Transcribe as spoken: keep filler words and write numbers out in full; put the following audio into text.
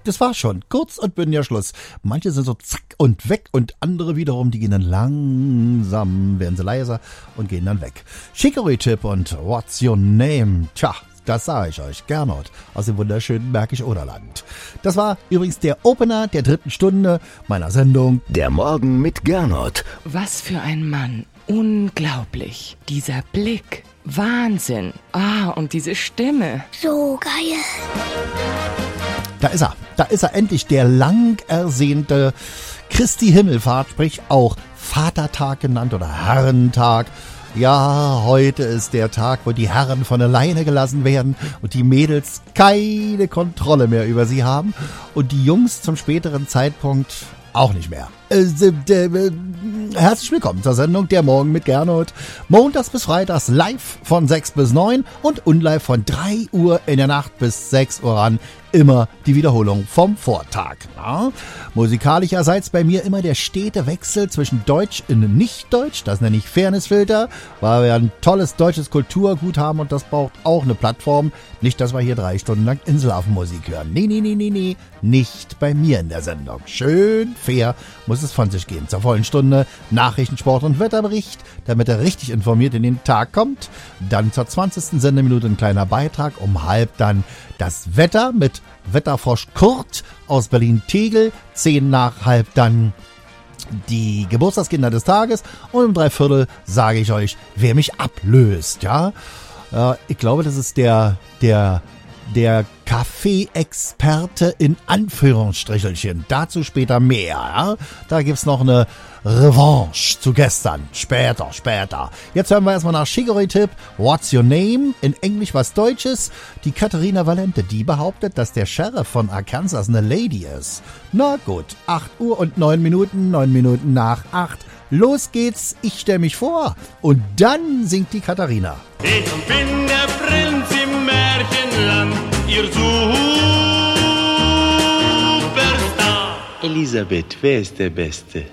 das war schon. Kurz und bündiger Schluss. Manche sind so zack und weg und andere wiederum, die gehen dann langsam, werden sie leiser und gehen dann weg. Chicory-Tipp und What's Your Name? Tja, das sage ich euch, Gernot aus dem wunderschönen Märkisch-Oderland. Das war übrigens der Opener der dritten Stunde meiner Sendung Der Morgen mit Gernot. Was für ein Mann. Unglaublich. Dieser Blick. Wahnsinn. Ah, und diese Stimme. So geil. Da ist er, da ist er endlich, der lang ersehnte Christi Himmelfahrt, sprich auch Vatertag genannt oder Herrentag. Ja, heute ist der Tag, wo die Herren von alleine gelassen werden und die Mädels keine Kontrolle mehr über sie haben und die Jungs zum späteren Zeitpunkt auch nicht mehr. Äh, äh, äh, herzlich willkommen zur Sendung Der Morgen mit Gernot. Montags bis Freitags live von sechs bis neun und unlive von drei Uhr in der Nacht bis sechs Uhr ran. Immer die Wiederholung vom Vortag. Ja? Musikalischerseits bei mir immer der stete Wechsel zwischen Deutsch und Nicht-Deutsch. Das nenne ich Fairnessfilter, weil wir ein tolles deutsches Kulturgut haben und das braucht auch eine Plattform. Nicht, dass wir hier drei Stunden lang Inselaffenmusik hören. Nee, nee, nee, nee, nee. Nicht bei mir in der Sendung. Schön fair muss es von sich gehen. Zur vollen Stunde Nachrichten, Sport und Wetterbericht, damit er richtig informiert in den Tag kommt. Dann zur zwanzigsten Sendeminute ein kleiner Beitrag. Um halb dann das Wetter mit Wetterfrosch Kurt aus Berlin-Tegel. Zehn nach halb dann die Geburtstagskinder des Tages. Und um drei Viertel sage ich euch, wer mich ablöst. Ja, äh, ich glaube, das ist der, der, der Kaffee-Experte in Anführungsstrichelchen. Dazu später mehr. Ja? Da gibt's noch eine Revanche zu gestern. Später, später. Jetzt hören wir erstmal nach Chicory-Tipp. What's Your Name? In Englisch was Deutsches. Die Katharina Valente, die behauptet, dass der Sheriff von Arkansas eine Lady ist. Na gut, acht Uhr und neun Minuten, neun Minuten nach acht. Los geht's, ich stell mich vor. Und dann singt die Katharina. Ich bin der Prinz im Märchenland, ihr Superstar. Elisabeth, wer ist der Beste?